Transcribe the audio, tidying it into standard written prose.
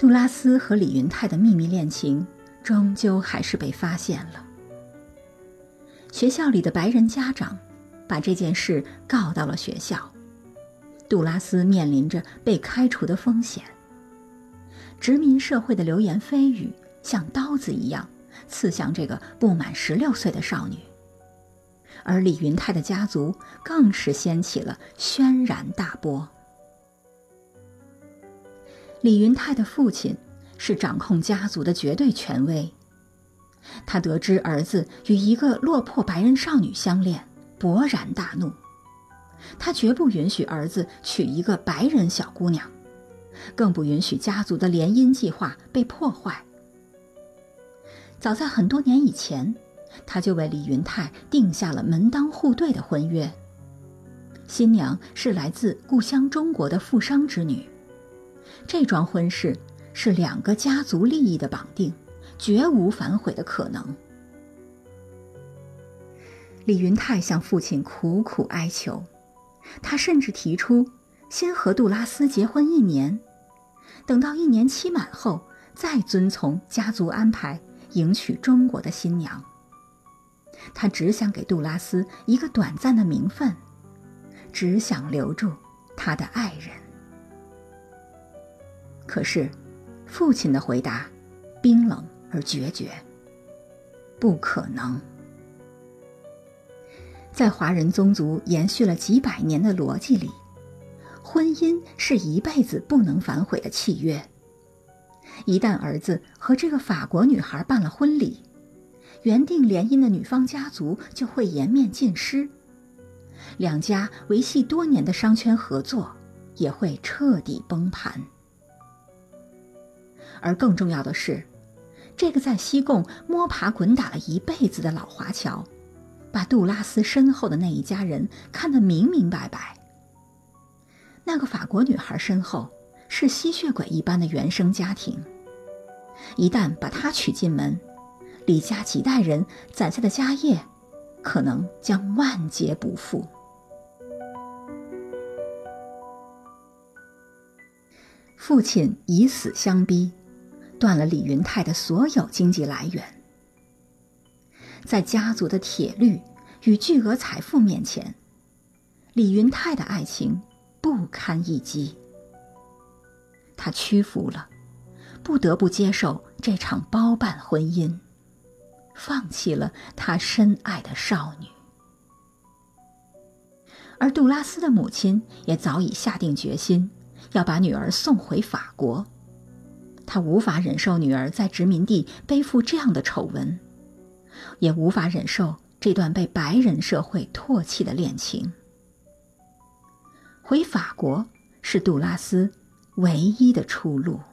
杜拉斯和李云泰的秘密恋情终究还是被发现了。学校里的白人家长把这件事告到了学校，杜拉斯面临着被开除的风险。殖民社会的流言蜚语像刀子一样刺向这个不满16岁的少女，而李云泰的家族更是掀起了轩然大波。李云泰的父亲是掌控家族的绝对权威，他得知儿子与一个落魄白人少女相恋，勃然大怒。他绝不允许儿子娶一个白人小姑娘，更不允许家族的联姻计划被破坏。早在很多年以前，他就为李云泰定下了门当户对的婚约。新娘是来自故乡中国的富商之女，这桩婚事是2个家族利益的绑定，绝无反悔的可能。李云泰向父亲苦苦哀求，他甚至提出先和杜拉斯结婚1年，等到1年期满后再遵从家族安排迎娶中国的新娘。他只想给杜拉斯一个短暂的名分，只想留住他的爱人。可是父亲的回答冰冷而决绝，不可能。在华人宗族延续了几百年的逻辑里，婚姻是一辈子不能反悔的契约。一旦儿子和这个法国女孩办了婚礼，原定联姻的女方家族就会颜面尽失，2家维系多年的商圈合作也会彻底崩盘。而更重要的是，这个在西贡摸爬滚打了一辈子的老华侨，把杜拉斯身后的那一家人看得明明白白。那个法国女孩身后是吸血鬼一般的原生家庭，一旦把她娶进门，李家几代人攒下的家业可能将万劫不复。父亲以死相逼，断了李云泰的所有经济来源。在家族的铁律与巨额财富面前，李云泰的爱情不堪一击。他屈服了，不得不接受这场包办婚姻，放弃了他深爱的少女。而杜拉斯的母亲也早已下定决心要把女儿送回法国。他无法忍受女儿在殖民地背负这样的丑闻，也无法忍受这段被白人社会唾弃的恋情。回法国是杜拉斯唯一的出路。